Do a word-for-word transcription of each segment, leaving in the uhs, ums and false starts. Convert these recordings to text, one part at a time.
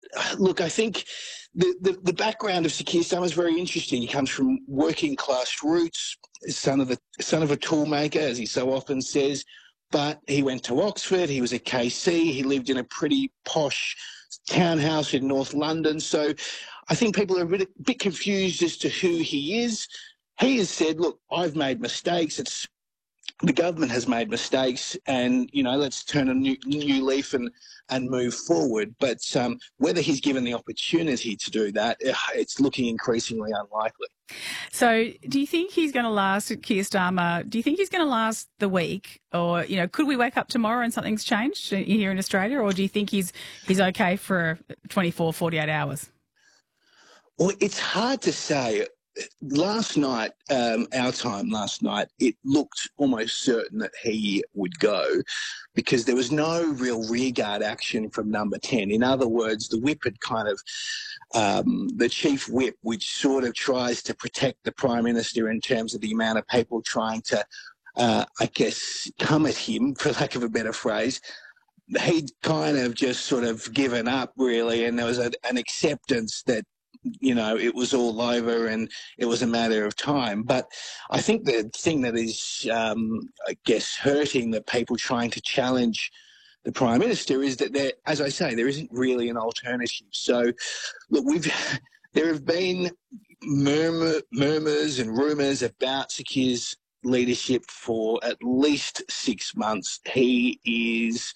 look, I think the, the, the background of Sir Keir Starmer is very interesting. He comes from working class roots, son of a son of a toolmaker, as he so often says. But he went to Oxford. He was a K C. He lived in a pretty posh townhouse in North London. So I think people are a bit, a bit confused as to who he is. He has said, look, I've made mistakes. It's the government has made mistakes, and, you know, let's turn a new, new leaf and, and move forward. But um, whether he's given the opportunity to do that, it's looking increasingly unlikely. So do you think he's going to last, Keir Starmer, do you think he's going to last the week? Or, you know, could we wake up tomorrow and something's changed here in Australia? Or do you think he's he's okay for twenty-four, forty-eight hours? Well, it's hard to say. Last night, um, our time last night, it looked almost certain that he would go because there was no real rearguard action from number ten. In other words, the whip had kind of, um, the chief whip, which sort of tries to protect the Prime Minister in terms of the amount of people trying to, uh, I guess, come at him, for lack of a better phrase, he'd kind of just sort of given up, really, and there was a, an acceptance that, you know, it was all over and it was a matter of time. But I think the thing that is, um, I guess, hurting the people trying to challenge the Prime Minister is that there, as I say, there isn't really an alternative. So, look, we've there have been murmur, murmurs and rumours about Sir Keir's leadership for at least six months. He is,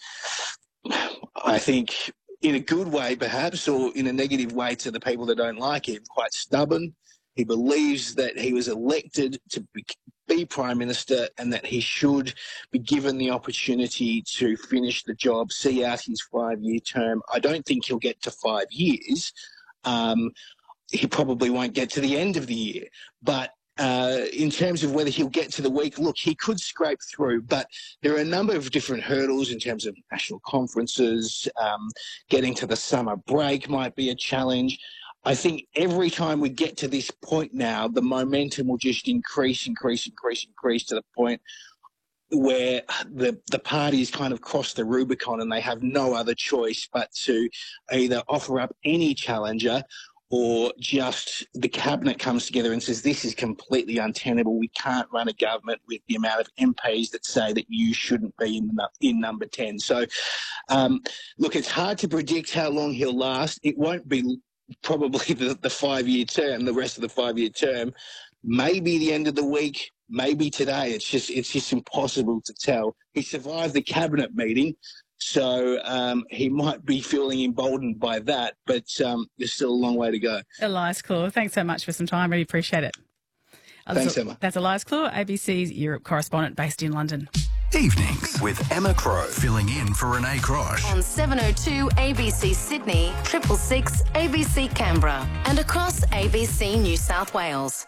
I think, in a good way perhaps, or in a negative way to the people that don't like him, quite stubborn. He believes that he was elected to be, be Prime Minister and that he should be given the opportunity to finish the job, see out his five-year term. I don't think he'll get to five years. Um, he probably won't get to the end of the year. But Uh, in terms of whether he'll get to the week, look, he could scrape through, but there are a number of different hurdles in terms of national conferences. Um, getting to the summer break might be a challenge. I think every time we get to this point now, the momentum will just increase, increase, increase, increase to the point where the, the parties kind of cross the Rubicon and they have no other choice but to either offer up any challenger or just the cabinet comes together and says, this is completely untenable. We can't run a government with the amount of M Ps that say that you shouldn't be in, the, in number ten. So, um, look, it's hard to predict how long he'll last. It won't be probably the, the five-year term, the rest of the five-year term. Maybe the end of the week, maybe today. It's just, it's just impossible to tell. He survived the cabinet meeting. So um, he might be feeling emboldened by that, but um, there's still a long way to go. Elias Claw, thanks so much for some time. Really appreciate it. Thanks, Emma. That's Elias Claw, A B C's Europe correspondent based in London. Evenings with Emma Crow, filling in for Renee Crosh. On seven oh two A B C Sydney, triple six A B C Canberra, and across A B C New South Wales.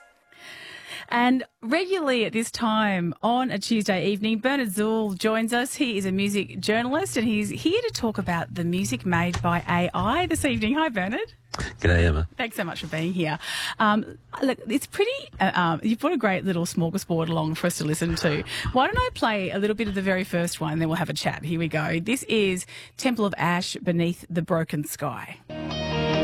And regularly at this time on a Tuesday evening, Bernard Zuhl joins us. He is a music journalist and he's here to talk about the music made by A I this evening. Hi, Bernard. G'day, Emma. Thanks so much for being here. Um, look, it's pretty, uh, um, you've brought a great little smorgasbord along for us to listen to. Why don't I play a little bit of the very first one, then we'll have a chat. Here we go. This is Temple of Ash, Beneath the Broken Sky.